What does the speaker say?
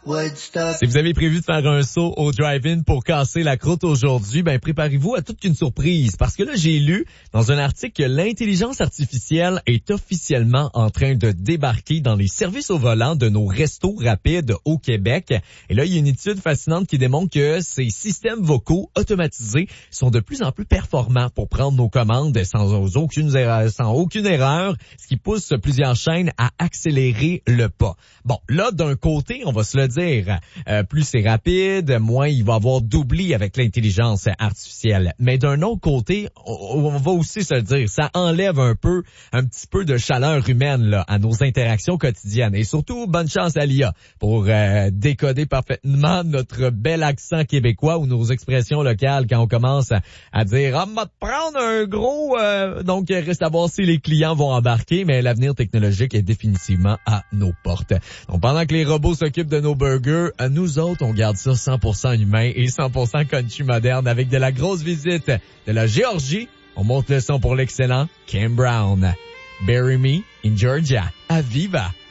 Woodstock. Si vous avez prévu de faire un saut au drive-in pour casser la croûte aujourd'hui, ben préparez-vous à toute une surprise. Parce que là, j'ai lu dans un article que l'intelligence artificielle est officiellement en train de débarquer dans les services au volant de nos restos rapides au Québec. Et là, il y a une étude fascinante qui démontre que ces systèmes vocaux automatisés sont de plus en plus performants pour prendre nos commandes sans aucune erreur, ce qui pousse plusieurs chaînes à accélérer le pas. Bon, là, d'un côté, on va se le dire, plus c'est rapide, moins il va y avoir d'oubli avec l'intelligence artificielle. Mais d'un autre côté, on va aussi se le dire, ça enlève un petit peu de chaleur humaine là à nos interactions quotidiennes. Et surtout, bonne chance à l'IA pour décoder parfaitement notre bel accent québécois ou nos expressions locales quand on commence à dire « Ah, m'a te prendre un gros... Donc, reste à voir si les clients vont embarquer, mais l'avenir technologique est définitivement à nos portes. Donc, pendant que les robots s'occupent de nos burgers, nous autres, on garde ça 100% humain et 100% country moderne avec de la grosse visite de la Géorgie. On monte le son pour l'excellent Kim Brown. Bury Me in Georgia. À Viva!